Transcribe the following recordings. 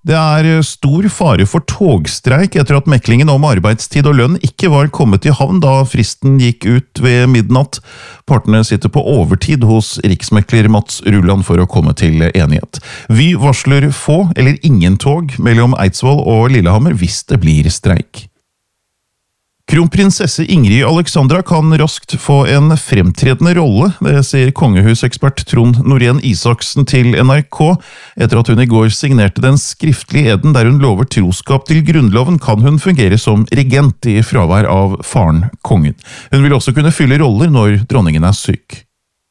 Det stor fare for togstreik etter at meklingen om arbeidstid og lønn ikke var kommet i havn da fristen gikk ut ved midnatt. Partene sitter på overtid hos riksmekler Mats Rulland for å komme til enighet. Vy varsler få eller ingen tog mellom Eidsvoll og Lillehammer hvis det blir streik. Kronprinsesse Ingrid Alexandra kan raskt få en fremtredende rolle, det sier kongehusekspert Trond Norén Isaksen til NRK. Etter at hun i går signerte den skriftlige eden der hun lover troskap til grunnloven, kan hun fungere som regent i fravær av faren kongen. Hun vil også kunne fylle roller når dronningen syk.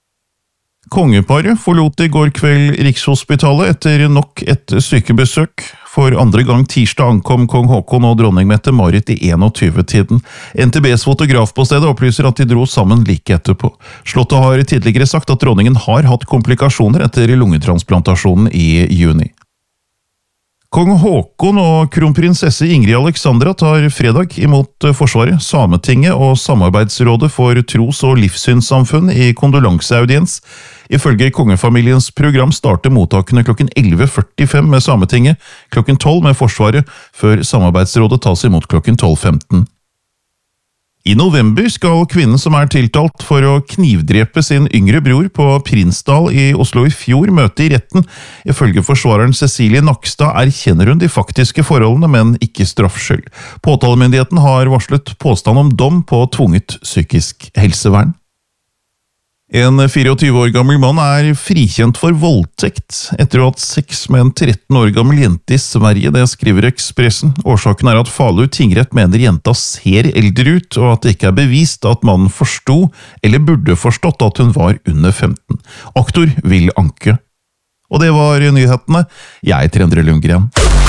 Kongeparet forlot i går kveld Rikshospitalet etter nok et sykebesøk. For andre gang tirsdag ankom kong Haakon og dronning Mette-Marit i 21-tiden. NTBs fotograf på stedet opplyser at de dro sammen like etterpå. Slottet har tidligere sagt at dronningen har hatt komplikasjoner etter lungetransplantasjonen i juni. Kong Haakon og kronprinsesse Ingrid Alexandra tar fredag imot Forsvaret, Sametinget og Samarbeidsrådet for tros- og livssynssamfunn i kondolanseaudiens. Ifølge kongefamiliens program starter mottakene klokken 11:45 med Sametinget, klokken 12 med Forsvaret, før Samarbeidsrådet tas imot klokken 12:15. I november skal kvinnen som tiltalt for å knivdrepe sin yngre bror på Prinsdal i Oslo i fjor møte i retten. Ifølge forsvareren Cecilie Nakstad erkjenner hun de faktiske forholdene, men ikke straffskyld. Påtalemyndigheten har varslet påstand om dom på tvunget psykisk helsevern. En 24 år gammel mann frikjent for voldtekt etter å ha hatt sex med en 13 år gammel jente i Sverige, det skriver Ekspressen. Årsaken at Falu tingrett mener jenta ser eldre ut, og at det ikke bevist at mannen forsto eller burde forstått at hun var under 15. Aktor vil anke. Og det var nyhetene. Jeg heter Endre Lundgren.